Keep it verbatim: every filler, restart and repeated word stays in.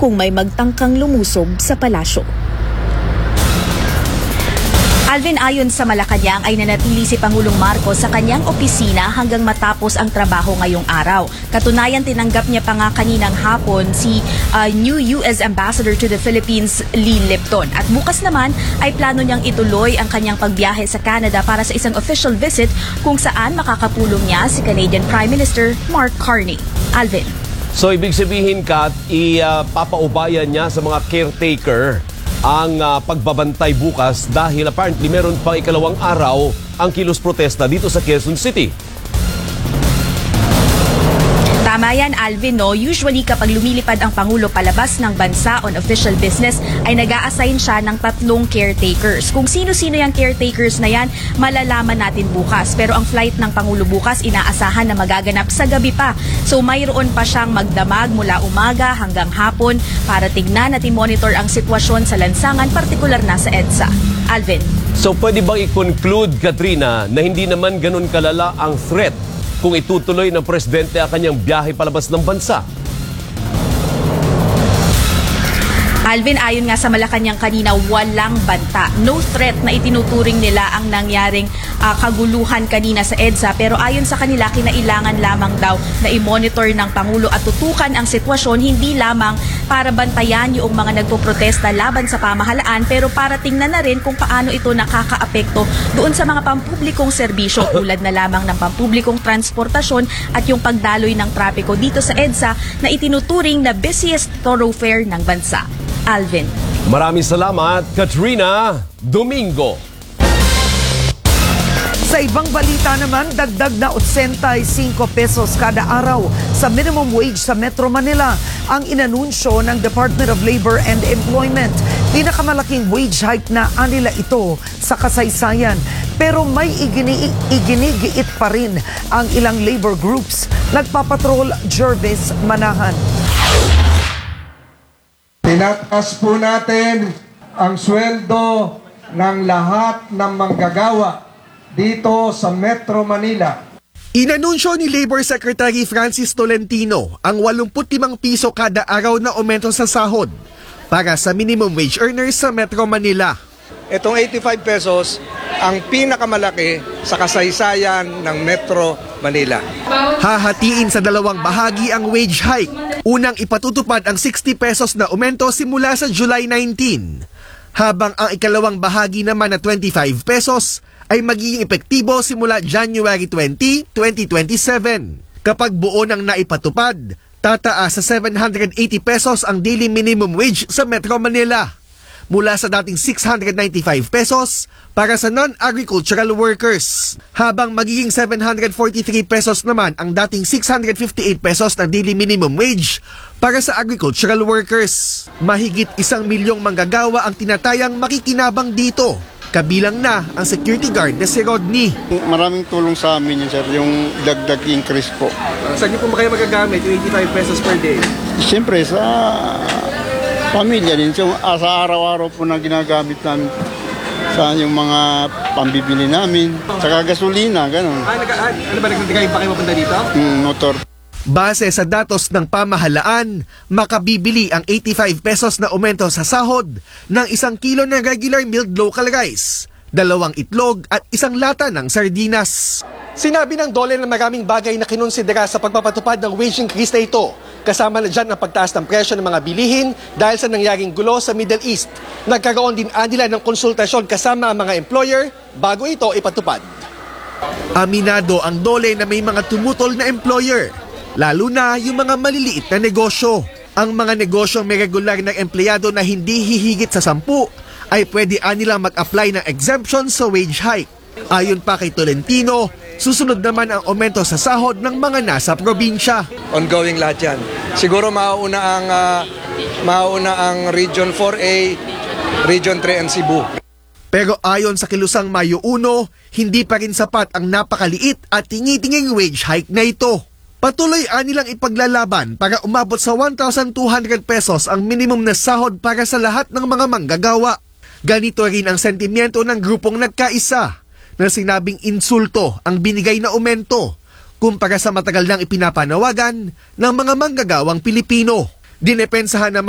kung may magtangkang lumusob sa palasyo. Alvin, ayon sa Malacanang ay nanatili si Pangulong Marcos sa kanyang opisina hanggang matapos ang trabaho ngayong araw. Katunayan, tinanggap niya pa nga kaninang hapon si uh, new U S Ambassador to the Philippines, Lee Lipton. At bukas naman ay plano niyang ituloy ang kanyang pagbiyahe sa Canada para sa isang official visit kung saan makakapulong niya si Canadian Prime Minister Mark Carney. Alvin. So ibig sabihin, Kat, ipapaubayan niya sa mga caretaker ang uh, pagbabantay bukas dahil apparently meron pang ikalawang araw ang kilos protesta dito sa Quezon City. Tama yan, Alvin, no? Usually kapag lumilipad ang Pangulo palabas ng bansa on official business ay nag-a-assign siya ng tatlong caretakers. Kung sino-sino yung caretakers na yan, malalaman natin bukas. Pero ang flight ng Pangulo bukas inaasahan na magaganap sa gabi pa. So mayroon pa siyang magdamag mula umaga hanggang hapon para tignan at i-monitor ang sitwasyon sa lansangan, partikular na sa EDSA. Alvin. So pwede bang i-conclude, Katrina, na hindi naman ganun kalala ang threat kung itutuloy ng presidente ang kanyang biyahe palabas ng bansa? Alvin, ayon nga sa Malacanang kanina, walang banta. No threat na itinuturing nila ang nangyaring uh, kaguluhan kanina sa EDSA. Pero ayon sa kanila, kinailangan lamang daw na i-monitor ng Pangulo at tutukan ang sitwasyon, hindi lamang para bantayan yung mga nagpoprotesta laban sa pamahalaan, pero para tingnan na rin kung paano ito nakakaapekto doon sa mga pampublikong serbisyo tulad na lamang ng pampublikong transportasyon at yung pagdaloy ng trapiko dito sa EDSA na itinuturing na busiest thoroughfare ng bansa. Alvin. Maraming salamat, Katrina Domingo. Sa ibang balita naman, dagdag na eighty-five pesos kada araw sa minimum wage sa Metro Manila ang inanunsyo ng Department of Labor and Employment. Pinakamalaking wage hike na anila ito sa kasaysayan. Pero may igini iginigiit pa rin ang ilang labor groups. Nagpapatrol Jervis Manahan. Tinataas po natin ang sweldo ng lahat ng manggagawa dito sa Metro Manila. Inanunsyo ni Labor Secretary Francis Tolentino ang eighty-five piso kada araw na aumento sa sahod para sa minimum wage earners sa Metro Manila. Itong eighty-five pesos ang pinakamalaki sa kasaysayan ng Metro Manila. Hahatiin sa dalawang bahagi ang wage hike. Unang ipatutupad ang sixty pesos na aumento simula sa July nineteenth, habang ang ikalawang bahagi naman na twenty-five pesos ay magiging epektibo simula January twentieth, twenty twenty-seven. Kapag buo nang naipatupad, tataas sa seven hundred eighty pesos ang daily minimum wage sa Metro Manila, mula sa dating six hundred ninety-five pesos para sa non-agricultural workers, habang magiging seven hundred forty-three pesos naman ang dating six hundred fifty-eight pesos na daily minimum wage para sa agricultural workers. Mahigit isang milyong manggagawa ang tinatayang makikinabang dito, kabilang na ang security guard na si Rodney. Maraming tulong sa amin yun, sir, yung dagdag increase po. Saan niyo po kayo magagamit yung eighty-five pesos per day? Siyempre sa pamilya din. So, sa araw-araw po na ginagamit namin sa yung mga pambibili namin. Saka gasolina, gano'n. Ah, nag ah, ano ba, nagtigayin pa kayo mapunta dito? Mm, motor. Base sa datos ng pamahalaan, makabibili ang eighty-five pesos na aumento sa sahod ng isang kilo ng regular milled local rice, dalawang itlog at isang lata ng sardinas. Sinabi ng Dole na maraming bagay na kinonsidera sa pagpapatupad ng wage increase na ito. Kasama na dyan ang pagtaas ng presyo ng mga bilihin dahil sa nangyaring gulo sa Middle East. Nagkaroon din anila ng konsultasyon kasama ang mga employer bago ito ipatupad. Aminado ang Dole na may mga tumutol na employer, lalo na yung mga maliliit na negosyo. Ang mga negosyong may regular na empleyado na hindi hihigit sa sampu ay pwede anilang mag-apply ng exemption sa wage hike. Ayon pa kay Tolentino, susunod naman ang aumento sa sahod ng mga nasa probinsya. Ongoing lahat yan. Siguro mauna ang, uh, mauna ang Region four A, Region three and Cebu. Pero ayon sa Kilusang Mayo one, hindi pa rin sapat ang napakaliit at tingi-tinging wage hike na ito. Patuloy anilang ipaglalaban para umabot sa one thousand two hundred pesos ang minimum na sahod para sa lahat ng mga manggagawa. Ganito rin ang sentimiento ng grupong nagkaisa na sinabing insulto ang binigay na aumento kumpara sa matagal nang ipinapanawagan ng mga manggagawang Pilipino. Dinepensahan naman